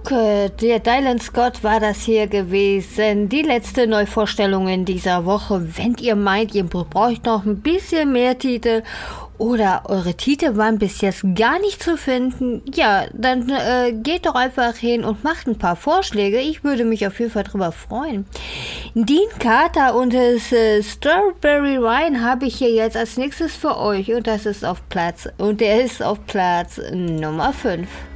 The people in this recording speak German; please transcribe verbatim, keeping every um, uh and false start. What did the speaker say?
Okay, der Dylan Scott war das hier gewesen. Die letzte Neuvorstellung in dieser Woche. Wenn ihr meint, ihr braucht noch ein bisschen mehr Titel oder eure Titel waren bis jetzt gar nicht zu finden, ja, dann äh, geht doch einfach hin und macht ein paar Vorschläge. Ich würde mich auf jeden Fall drüber freuen. Dean Carter und das äh, Strawberry Wine habe ich hier jetzt als nächstes für euch und das ist auf Platz und der ist auf Platz Nummer fünf.